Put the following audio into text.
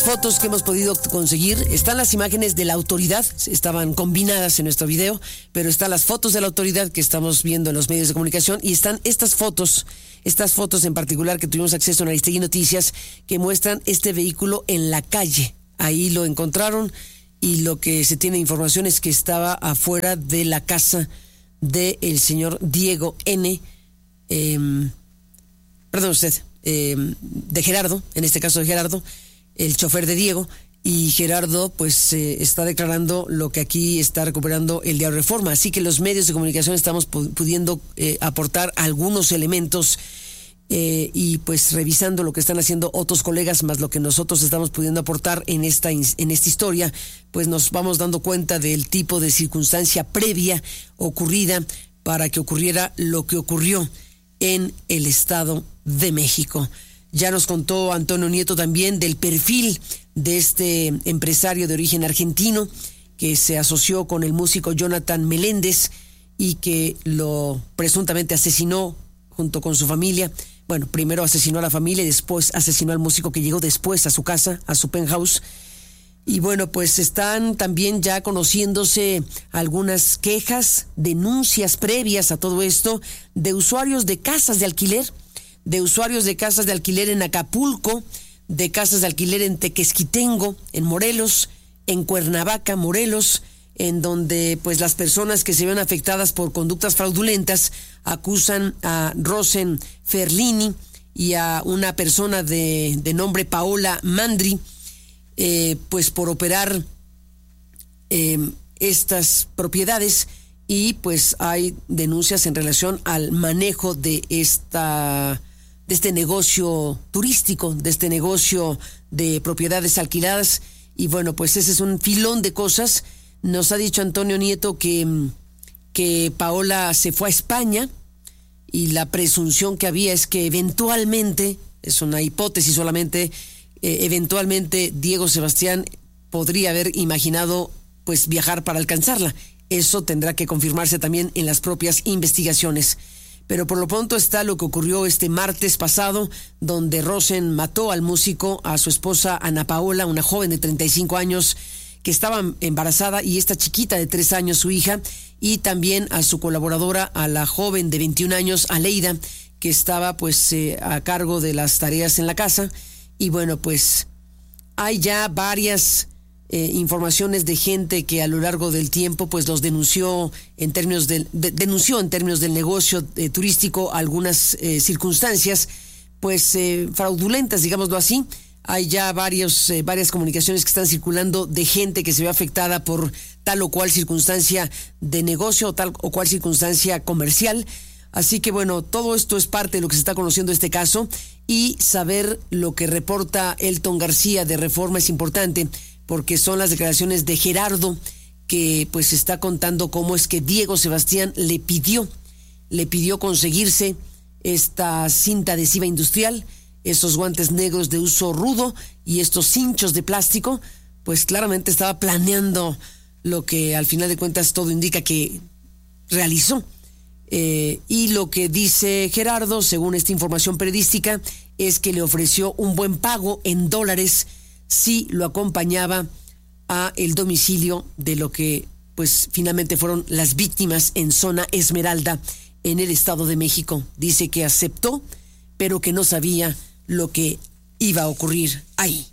Fotos que hemos podido conseguir, están las imágenes de la autoridad, estaban combinadas en nuestro video, pero están las fotos de la autoridad que estamos viendo en los medios de comunicación y están estas fotos en particular que tuvimos acceso en Aristegui Noticias que muestran este vehículo en la calle. Ahí lo encontraron y lo que se tiene información es que estaba afuera de la casa del señor Diego N. De Gerardo, en este caso de Gerardo, el chofer de Diego, y Gerardo pues está declarando lo que aquí está recuperando el diario Reforma. Así que los medios de comunicación estamos pudiendo aportar algunos elementos y pues revisando lo que están haciendo otros colegas más lo que nosotros estamos pudiendo aportar en esta historia, pues nos vamos dando cuenta del tipo de circunstancia previa ocurrida para que ocurriera lo que ocurrió en el Estado de México. Ya nos contó Antonio Nieto también del perfil de este empresario de origen argentino que se asoció con el músico Jonathan Meléndez y que lo presuntamente asesinó junto con su familia. Bueno, primero asesinó a la familia y después asesinó al músico que llegó después a su casa, a su penthouse. Y bueno, pues están también ya conociéndose algunas quejas, denuncias previas a todo esto de usuarios de casas de alquiler, en Acapulco, de casas de alquiler en Tequesquitengo, en Morelos, en Cuernavaca, Morelos, en donde pues las personas que se ven afectadas por conductas fraudulentas acusan a Rosen Ferlini y a una persona de nombre Paola Mandri, pues por operar estas propiedades, y pues hay denuncias en relación al manejo de este negocio turístico, de este negocio de propiedades alquiladas. Y bueno, pues ese es un filón de cosas. Nos ha dicho Antonio Nieto que Paola se fue a España y la presunción que había es que eventualmente, es una hipótesis solamente, eventualmente Diego Sebastián podría haber imaginado pues viajar para alcanzarla. Eso tendrá que confirmarse también en las propias investigaciones. Pero por lo pronto está lo que ocurrió este martes pasado, donde Rosen mató al músico, a su esposa Ana Paola, una joven de 35 años que estaba embarazada, y esta chiquita de 3 años, su hija, y también a su colaboradora, a la joven de 21 años, Aleida, que estaba pues a cargo de las tareas en la casa. Y bueno, pues hay ya varias informaciones de gente que a lo largo del tiempo pues los denunció en términos del negocio turístico algunas circunstancias pues fraudulentas, digámoslo así. Hay ya varias comunicaciones que están circulando de gente que se ve afectada por tal o cual circunstancia de negocio o tal o cual circunstancia comercial. Así que bueno, todo esto es parte de lo que se está conociendo este caso, y saber lo que reporta Elton García de Reforma es importante, porque son las declaraciones de Gerardo, que pues está contando cómo es que Diego Sebastián le pidió conseguirse esta cinta adhesiva industrial, esos guantes negros de uso rudo y estos cinchos de plástico. Pues claramente estaba planeando lo que al final de cuentas todo indica que realizó. Y lo que dice Gerardo, según esta información periodística, es que le ofreció un buen pago en dólares si lo acompañaba a el domicilio de lo que pues finalmente fueron las víctimas en Zona Esmeralda, en el Estado de México. Dice que aceptó, pero que no sabía lo que iba a ocurrir ahí.